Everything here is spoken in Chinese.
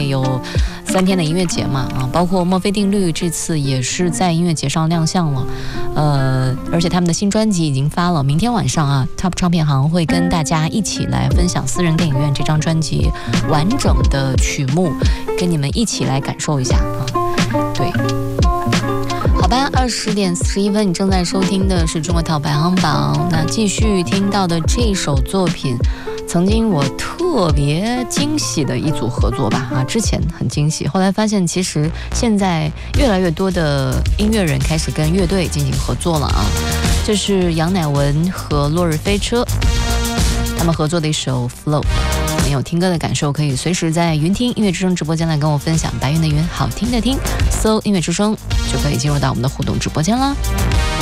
为有3天的音乐节嘛，包括墨菲定律这次也是在音乐节上亮相了，而且他们的新专辑已经发了，明天晚上Top 唱片行会跟大家一起来分享私人电影院这张专辑完整的曲目，跟你们一起来感受一下对。好吧，20点41分，你正在收听的是中国 Top 排行榜。那继续听到的这首作品，曾经我特别惊喜的一组合作吧，之前很惊喜，后来发现其实现在越来越多的音乐人开始跟乐队进行合作了这是杨乃文和落日飞车他们合作的一首 Flow。没有听歌的感受，可以随时在云听音乐之声直播间来跟我分享。白云的云，好听的听，搜音乐之声就可以进入到我们的互动直播间啦。